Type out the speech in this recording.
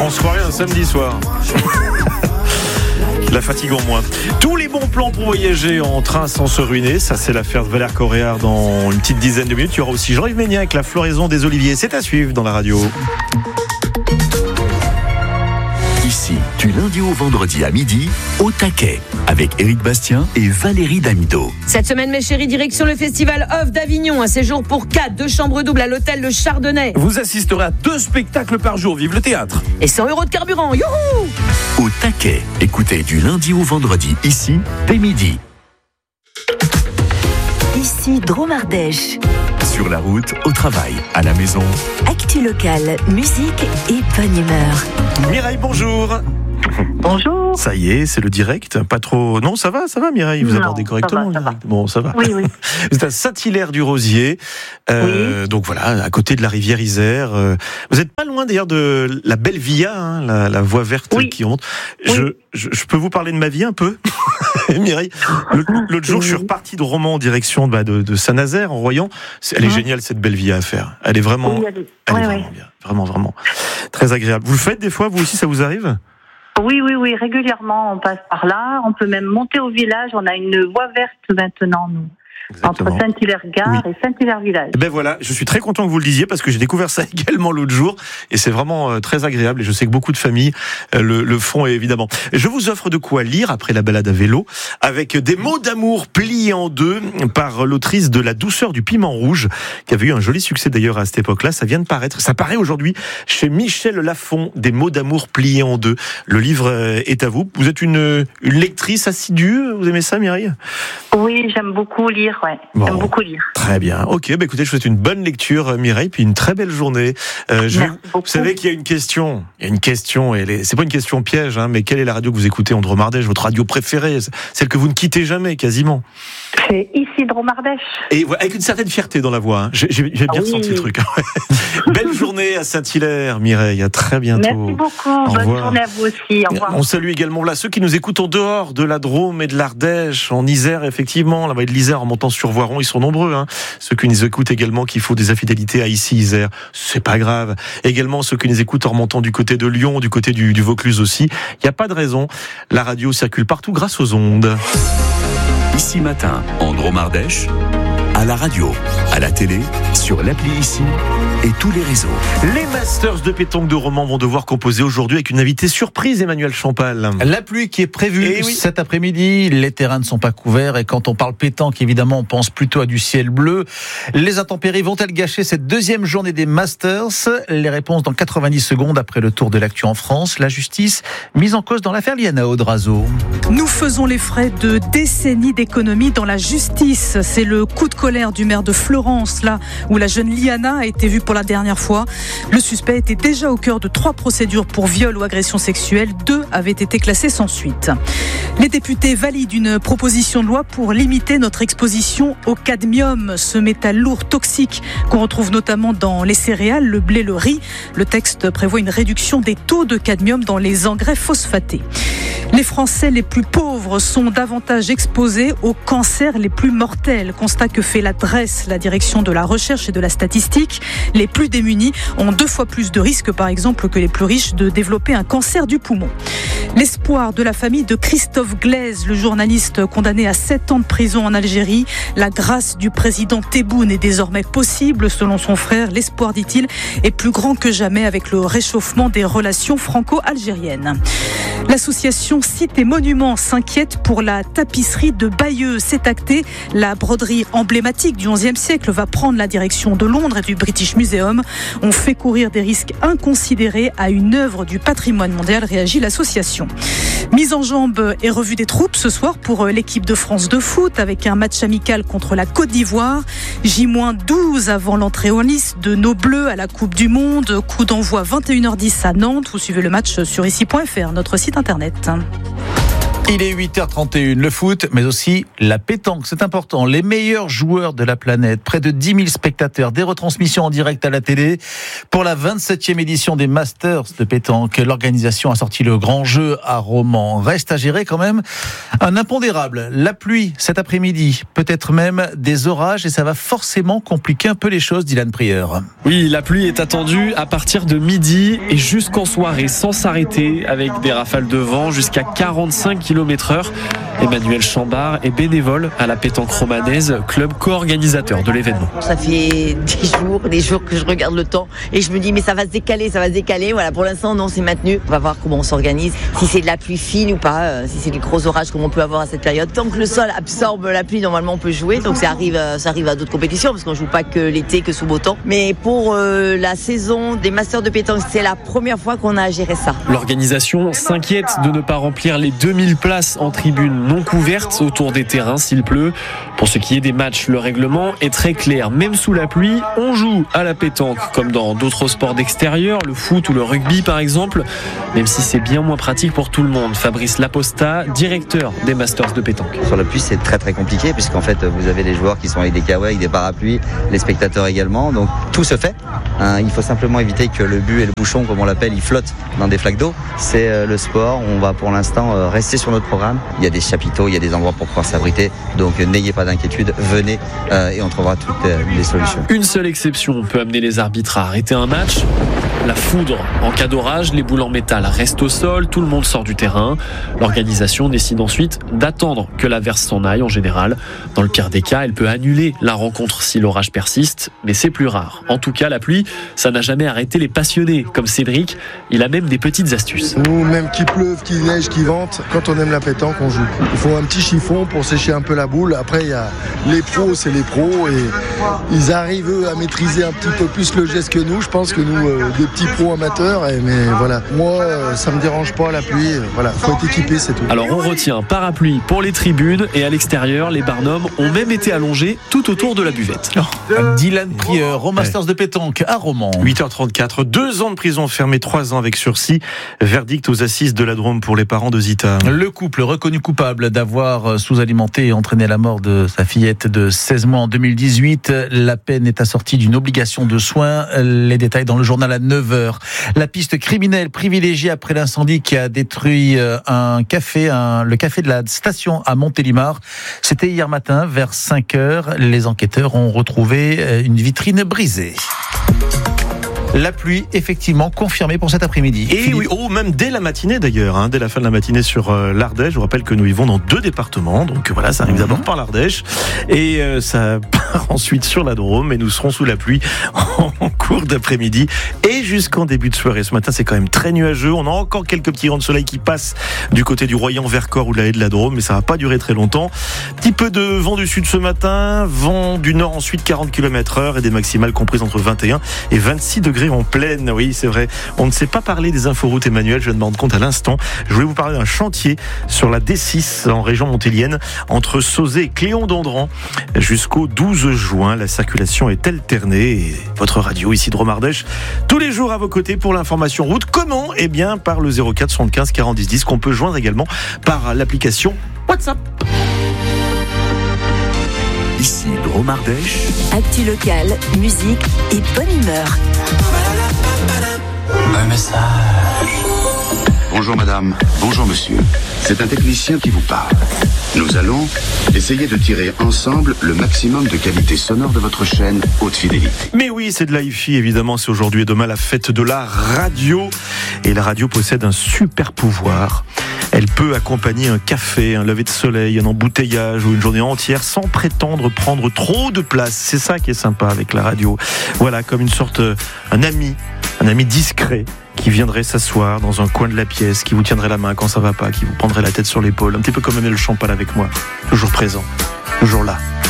On se croirait un samedi soir. La fatigue en moins. Tous les bons plans pour voyager en train sans se ruiner, ça c'est l'affaire de Valère Coréard dans une petite dizaine de minutes. Il y aura aussi Jean-Yves Méniac avec la floraison des oliviers. C'est à suivre dans la radio. Ici, du lundi au vendredi à midi, au taquet, avec Éric Bastien et Valérie Damido. Cette semaine, mes chéris, direction le Festival Off d'Avignon. Un séjour pour 4, 2 chambres doubles à l'hôtel Le Chardonnay. Vous assisterez à 2 spectacles par jour. Vive le théâtre. Et 100 € de carburant. Youhou! Au taquet, écoutez du lundi au vendredi, ici, dès midi. Ici, Drôme-Ardèche. Sur la route, au travail, à la maison. Actu locale, musique et bonne humeur. Mireille, bonjour. Bonjour. Ça y est, c'est le direct. Pas trop. Non, ça va, Mireille. Vous abordez correctement. Ça va. Bon, ça va. Oui. Vous êtes à Saint-Hilaire-du-Rosier. Oui. Donc voilà, à côté de la rivière Isère. Vous n'êtes pas loin d'ailleurs de la belle via, hein, la voie verte qui remonte. Oui. Je peux vous parler de ma vie un peu, Mireille. L'autre jour, je suis reparti de Romans en direction de Saint-Nazaire, en Royan. Elle est géniale, cette belle via à faire. Elle est vraiment, vraiment bien. Vraiment. Très agréable. Vous le faites des fois, vous aussi, ça vous arrive ? Oui, régulièrement, on passe par là. On peut même monter au village. On a une voie verte maintenant, nous. Exactement. Entre Saint-Hilaire-Gare et Saint-Hilaire-Village. Et ben voilà, je suis très content que vous le disiez parce que j'ai découvert ça également l'autre jour et c'est vraiment très agréable et je sais que beaucoup de familles le font évidemment. Je vous offre de quoi lire après la balade à vélo avec des mots d'amour pliés en deux par l'autrice de La douceur du piment rouge qui avait eu un joli succès d'ailleurs à cette époque-là. Ça vient de paraître, ça paraît aujourd'hui chez Michel Lafon, des mots d'amour pliés en deux. Le livre est à vous. Vous êtes une lectrice assidue, vous aimez ça Mireille ? Oui, j'aime beaucoup lire. Ouais. Bon, j'aime beaucoup lire. Très bien. Ok, écoutez, je vous souhaite une bonne lecture, Mireille, puis une très belle journée. Vous savez qu'il y a une question. C'est pas une question piège, hein, mais quelle est la radio que vous écoutez en Drôme-Ardèche, votre radio préférée, celle que vous ne quittez jamais, quasiment? C'est ici Drôme-Ardèche. Et avec une certaine fierté dans la voix. Hein. J'ai bien ressenti le truc. Belle journée à Saint-Hilaire, Mireille. À très bientôt. Merci beaucoup. Bonne journée à vous aussi. Au revoir. On salue également là ceux qui nous écoutent en dehors de la Drôme et de l'Ardèche, en Isère, effectivement, la vallée de l'Isère en montant sur Voiron, ils sont nombreux. Hein. Ceux qui nous écoutent également, qu'il faut des infidélités à ici Isère, c'est pas grave. Également ceux qui nous écoutent en remontant du côté de Lyon, du côté du Vaucluse aussi. Il n'y a pas de raison. La radio circule partout grâce aux ondes. Ici matin, en Drôme-Ardèche, à la radio, à la télé, sur l'appli Ici et tous les réseaux. Les Masters de pétanque de Romans vont devoir composer aujourd'hui avec une invitée surprise, Emmanuel Champal. La pluie qui est prévue cet après-midi, les terrains ne sont pas couverts et quand on parle pétanque, évidemment, on pense plutôt à du ciel bleu. Les intempéries vont-elles gâcher cette deuxième journée des Masters ? Les réponses dans 90 secondes après le tour de l'actu en France. La justice mise en cause dans l'affaire Liana Odrazo. Nous faisons les frais de décennies d'économie dans la justice. C'est le coup de colère du maire de Florence, là où la jeune Liana a été vue pour la dernière fois. Le suspect était déjà au cœur de 3 procédures pour viol ou agression sexuelle. 2 avaient été classées sans suite. Les députés valident une proposition de loi pour limiter notre exposition au cadmium, ce métal lourd toxique qu'on retrouve notamment dans les céréales, le blé, le riz. Le texte prévoit une réduction des taux de cadmium dans les engrais phosphatés. Les Français les plus pauvres sont davantage exposés aux cancers les plus mortels. Constat que fait la DRES, la direction de la recherche et de la statistique. Les plus démunis ont 2 fois plus de risques, par exemple, que les plus riches de développer un cancer du poumon. L'espoir de la famille de Christophe Glaise, le journaliste condamné à 7 ans de prison en Algérie. La grâce du président Tebboune est désormais possible, selon son frère. L'espoir, dit-il, est plus grand que jamais avec le réchauffement des relations franco-algériennes. L'association Sites et Monuments s'inquiète pour la tapisserie de Bayeux. C'est acté, la broderie emblématique du XIe siècle va prendre la direction de Londres et du British Museum. On fait courir des risques inconsidérés à une œuvre du patrimoine mondial, réagit l'association. Mise en jambe et revue des troupes ce soir pour l'équipe de France de foot avec un match amical contre la Côte d'Ivoire. J-12 avant l'entrée en lice de nos Bleus à la Coupe du Monde. Coup d'envoi 21h10 à Nantes. Vous suivez le match sur ici.fr, notre site internet. Il est 8h31, le foot, mais aussi la pétanque, c'est important. Les meilleurs joueurs de la planète, près de 10 000 spectateurs, des retransmissions en direct à la télé pour la 27e édition des Masters de pétanque. L'organisation a sorti le grand jeu à Romans. Reste à gérer quand même un impondérable, la pluie cet après-midi, peut-être même des orages, et ça va forcément compliquer un peu les choses, Dylan Prieur. Oui, la pluie est attendue à partir de midi et jusqu'en soirée, sans s'arrêter, avec des rafales de vent jusqu'à 45 km/h. Emmanuel Chambard est bénévole à la pétanque romanaise, club co-organisateur de l'événement. Ça fait des jours que je regarde le temps et je me dis mais ça va se décaler. Voilà, pour l'instant non, c'est maintenu. On va voir comment on s'organise, si c'est de la pluie fine ou pas, si c'est des gros orages comme on peut avoir à cette période. Tant que le sol absorbe la pluie, normalement on peut jouer. Donc ça arrive à d'autres compétitions parce qu'on joue pas que l'été, que sous beau temps. Mais pour la saison des Masters de pétanque, c'est la première fois qu'on a à gérer ça. L'organisation s'inquiète de ne pas remplir les 2000 places en tribune non couvertes autour des terrains s'il pleut. Pour ce qui est des matchs, le règlement est très clair. Même sous la pluie, on joue à la pétanque comme dans d'autres sports d'extérieur, le foot ou le rugby par exemple, même si c'est bien moins pratique pour tout le monde. Fabrice Laposta, directeur des Masters de pétanque. Sur la pluie, c'est très très compliqué puisqu'en fait vous avez les joueurs qui sont avec des kawaii, avec des parapluies, les spectateurs également. Donc tout se fait. Il faut simplement éviter que le but et le bouchon, comme on l'appelle, ils flottent dans des flaques d'eau. C'est le sport. On va pour l'instant rester sur notre programme. Il y a des chapiteaux, il y a des endroits pour pouvoir s'abriter. Donc n'ayez pas d'inquiétude, venez et on trouvera toutes les solutions. Une seule exception peut amener les arbitres à arrêter un match. La foudre. En cas d'orage, les boules en métal restent au sol, tout le monde sort du terrain. L'organisation décide ensuite d'attendre que l'averse s'en aille en général. Dans le pire des cas, elle peut annuler la rencontre si l'orage persiste, mais c'est plus rare. En tout cas, la pluie, ça n'a jamais arrêté les passionnés, comme Cédric. Il a même des petites astuces. Nous, même qu'il pleuve, qu'il neige, qu'il vente, quand on aime la pétanque, on joue. Il faut un petit chiffon pour sécher un peu la boule. Après, il y a les pros, c'est les pros, et ils arrivent eux à maîtriser un petit peu plus le geste que nous. Je pense que nous, des petits pros amateurs, mais voilà. Moi, ça me dérange pas la pluie. Voilà, faut être équipé, c'est tout. Alors on retient parapluie pour les tribunes et à l'extérieur, les barnums ont même été allongés tout autour de la buvette. Dylan Prieur, au Masters de pétanque à Romans. 8h34, 2 ans de prison fermée, 3 ans avec sursis. Verdict aux assises de la Drôme pour les parents de Zita. Le couple reconnu coupable d'avoir sous-alimenté et entraîné la mort de sa fillette de 16 mois en 2018. La peine est assortie d'une obligation de soins. Les détails dans le journal à 9h. La piste criminelle privilégiée après l'incendie qui a détruit un café, le café de la station à Montélimar. C'était hier matin vers 5h. Les enquêteurs ont retrouvé une vitrine brisée. La pluie, effectivement, confirmée pour cet après-midi. Et oui, même dès la matinée d'ailleurs, dès la fin de la matinée sur l'Ardèche. Je vous rappelle que nous vivons dans 2 départements, donc voilà, ça arrive d'abord par l'Ardèche et ça part ensuite sur la Drôme, et nous serons sous la pluie en cours d'après-midi et jusqu'en début de soirée. Ce matin, c'est quand même très nuageux. On a encore quelques petits rayons de soleil qui passent du côté du Royan, Vercors ou de la haie de la Drôme, mais ça va pas durer très longtemps. Petit peu de vent du sud ce matin, vent du nord ensuite 40 km/h et des maximales comprises entre 21 et 26 degrés en pleine. Oui, c'est vrai. On ne sait pas parler des inforoutes, Emmanuel, je viens de me rendre compte à l'instant. Je voulais vous parler d'un chantier sur la D6 en région montélienne entre Sauzet et Cléon-d'Andran jusqu'au 12 juin. La circulation est alternée et votre radio ici de Drôme Ardèche tous les jours à vos côtés pour l'information route. Comment ? Eh bien par le 04 75 40 10 10 qu'on peut joindre également par l'application WhatsApp. Ici Drôme Ardèche. Actu local, musique et bonne humeur. Un message. Bonjour madame, bonjour monsieur. C'est un technicien qui vous parle. Nous allons essayer de tirer ensemble le maximum de qualité sonore de votre chaîne haute fidélité. Mais oui, c'est de la hi-fi évidemment, c'est aujourd'hui et demain la fête de la radio. Et la radio possède un super pouvoir. Elle peut accompagner un café, un lever de soleil, un embouteillage ou une journée entière sans prétendre prendre trop de place. C'est ça qui est sympa avec la radio. Voilà, comme une sorte, un ami discret qui viendrait s'asseoir dans un coin de la pièce, qui vous tiendrait la main quand ça va pas, qui vous prendrait la tête sur l'épaule, un petit peu comme Emmanuel Champagne avec moi, toujours présent, toujours là.